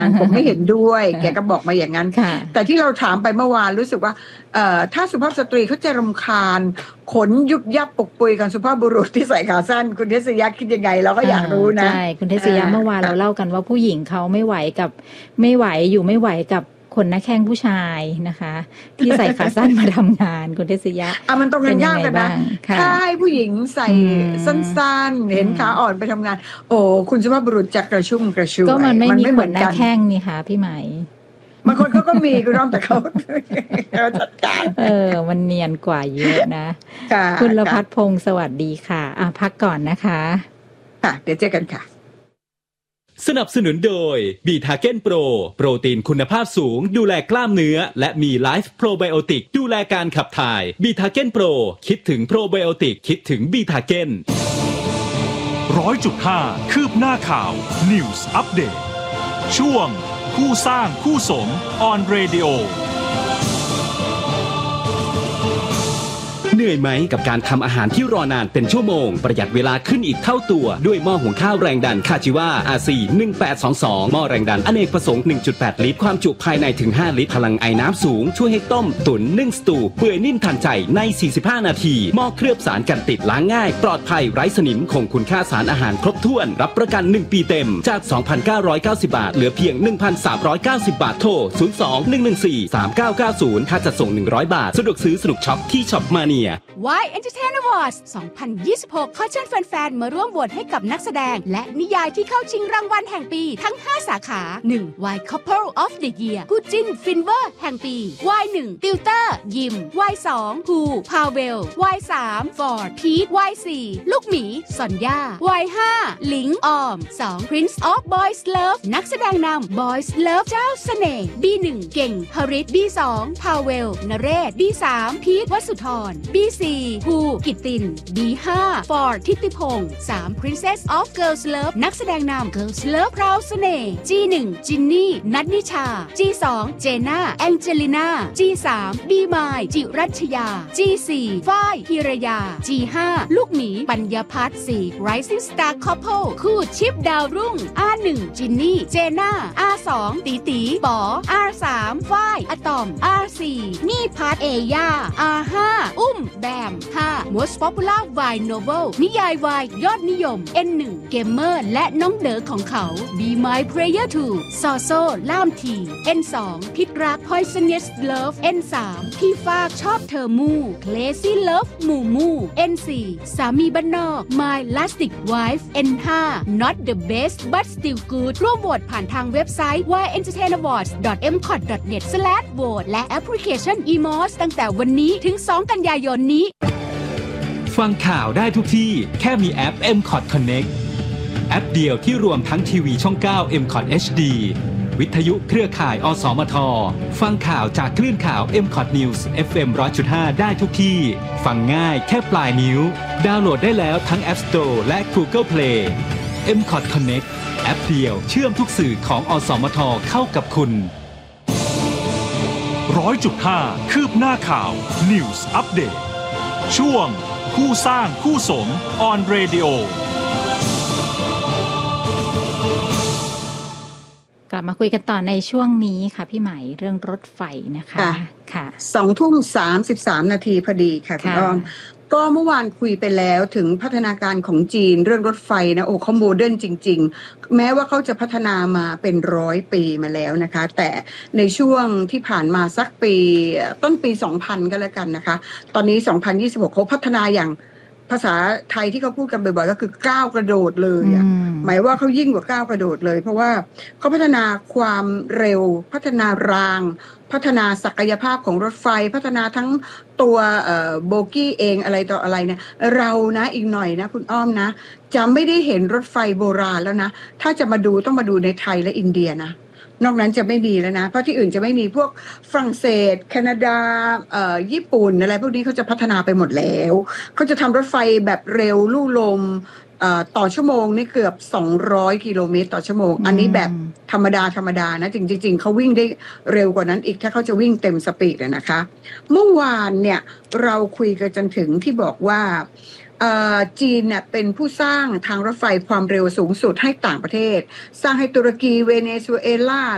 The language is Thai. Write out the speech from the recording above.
ผมไม่เห็นด้วยแกก็บอกมาอย่างนั้นแต่ที่เราถามไปเมื่อวานรู้สึกว่าถ้าสุภาพสตรีเขาจะรำคาญขนยุบยับปุกปุยกันสุภาพบุรุษที่ใส่ขาสั้นคุณเทศยะคิดยังไงเราก็อยากรู้นะใช่คุณเทศยะเมื่อวานเราเล่ากันว่าผู้หญิงเขาไม่ไหวอยู่ไม่ไหวกับคนหน้าแข้งผู้ชายนะคะที่ใส่ขาสั้นมาทำงานคุณเทศยะมันตรงกันยากกันนะถ้าให้ผู้หญิงใส่สั้นๆเห็นขาอ่อนไปทำงานโอ้คุณสุภาพบุรุษจะกระชุ่มกระชวยก็มันไม่มีขนหน้าแข้งนี่ค่ะพี่ไหมบางคนเขาก็มีคุณน้องแต่เขาจัดการมันเนียนกว่าเยอะนะคุณละพัฒพงศ์สวัสดีค่ะพักก่อนนะคะค่ะเดี๋ยวเจอกันค่ะสนับสนุนโดยบีทาเก้นโปรโปรตีนคุณภาพสูงดูแลกล้ามเนื้อและมีไลฟ์โปรไบโอติกดูแลการขับถ่ายบีทาเก้นโปรคิดถึงโปรไบโอติกคิดถึงบีทาเก้น 100.5 คืบหน้าข่าว News Update ช่วงคู่สร้างคู่สม On Radio เหนื่อยไหมกับการทำอาหารที่รอนานเป็นชั่วโมงประหยัดเวลาขึ้นอีกเท่าตัวด้วยหม้อหุงข้าวแรงดันคาจิวา RC 1822หม้อแรงดันอเนกประสงค์ 1.8 ลิตรความจุภายในถึง5ลิตรพลังไอน้ำสูงช่วยให้ต้มตุ๋นนึ่งสตูเปื่อยนิ่มทันใจใน45นาทีหม้อเคลือบสารกันติดล้างง่ายปลอดภัยไร้สนิมคงคุณค่าสารอาหารครบถ้วนรับประกัน1ปีเต็มจาก 2,990 บาทเหลือเพียง 1,390 บาทโทร 02-114-3990 ค่าจัดส่ง100 บาทสะดวกซื้อสนุกช็อปที่ช็อปมาเนีย Y Entertainment Awards 2026 ขอเชิญแฟนๆมาร่วมโหวตให้กับนักแสดงและนิยายที่เข้าชิงรางวัลแห่งปีทั้ง 5 สาขา 1. Y Couple of the Year คู่จิ้นฟินเวอร์แห่งปี Y1 ติวเตอร์ยิม Y2 ฮูพาเวล Y3 ฟอร์ดพีท Y4 ลูกหมีซอนย่า Y5 หลิงออม 2. Prince of Boys Love นักแสดงนำ Boys Love เจ้าเสน่ห์ B1 เก่งฮาริส B2 พาเวลนเรศ B3 พีทวสุธรB4 ภูกิตติน B5 ฟอร์ดทิติพงศ์ 3. Princess of Girls Love นักแสดงนำ Girls Love พราวเสน่ห์ G1 จินนี่นัทนิชา G2 เจน่าแองเจลิน่า G3 บีมายจิรัชยา G4 ฝ้ายพิรยา G5 ลูกหมีปัญญาพัฒน์ 4. Rising Star Couple คู่ชิปดาวรุ่ง R1 จินนี่เจน่า R2 ตีตีป๋อ R3 ฝ้ายอะตอม R4 นี่พัฒน์เอย่า R5 อุ้มแบม 5. Most Popular Wine Novel นิยายวายยอดนิยม N1 เกมเมอร์และน้องเด๋อของเขา Be My Prayer 2 ซอโซ่ล่ามที N2 พิษรัก Poisonous Love N3 พี่ฟากชอบเธอมู่ Crazy Love หมู่มู่ N4 สามีบ้านนอก My Lastic Wife N5 Not the Best but Still Good ร่วมโหวตผ่านทางเว็บไซต์ yentertainawards.mcot.net/vote และแอปพลิเคชัน eMOS ตั้งแต่วันนี้ถึง2 กันยายนนี้ฟังข่าวได้ทุกที่แค่มีแอป MCOT Connect แอปเดียวที่รวมทั้งทีวีช่อง 9 MCOT HD วิทยุเครือข่ายอสมทฟังข่าวจากคลื่นข่าว MCOT News FM 100.5 ได้ทุกที่ฟังง่ายแค่ปลายนิ้วดาวน์โหลดได้แล้วทั้ง App Store และ Google Play MCOT Connect แอปเดียวเชื่อมทุกสื่อของอสมทเข้ากับคุณ 100.5 คืบหน้าข่าว News Update ช่วงคู่สร้างคู่สม On Radio กลับมาคุยกันต่อในช่วงนี้ค่ะพี่ใหม่เรื่องรถไฟนะคะค่ะ20:33 นาทีพอดีค่ะคุณอ้อมก็เมื่อวานคุยไปแล้วถึงพัฒนาการของจีนเรื่องรถไฟนะโอ้เขาโมเดิร์นจริงๆแม้ว่าเขาจะพัฒนามาเป็น100 ปีมาแล้วนะคะแต่ในช่วงที่ผ่านมาสักปีต้นปี 2000 ก็แล้วกันนะคะตอนนี้ 2026 เขาพัฒนาอย่างภาษาไทยที่เขาพูดกันบ่อยๆก็คือก้าวกระโดดเลยหมายว่าเขายิ่งกว่าก้าวกระโดดเลยเพราะว่าเขาพัฒนาความเร็วพัฒนารางพัฒนาศักยภาพของรถไฟพัฒนาทั้งตัวโบกี้เองอะไรต่ออะไรเนี่ยเรานะอีกหน่อยนะคุณอ้อมนะจะไม่ได้เห็นรถไฟโบราณแล้วนะถ้าจะมาดูต้องมาดูในไทยและอินเดียนะนอกนั้นจะไม่มีแล้วนะเพราะที่อื่นจะไม่มีพวกฝรั่งเศสแคนาดาญี่ปุ่นอะไรพวกนี้เขาจะพัฒนาไปหมดแล้วเขาจะทำรถไฟแบบเร็วลู่ลมต่อชั่วโมงนี่เกือบ200 กิโลเมตรต่อชั่วโมงอันนี้แบบธรรมดานะจริงๆเขาวิ่งได้เร็วกว่านั้นอีกถ้าเขาจะวิ่งเต็มสปีดนะคะเมื่อวานเนี่ยเราคุยกันจนถึงที่บอกว่าจีนเนี่ยเป็นผู้สร้างทางรถไฟความเร็วสูงสุดให้ต่างประเทศสร้างให้ตุรกีเวเนซุเอลา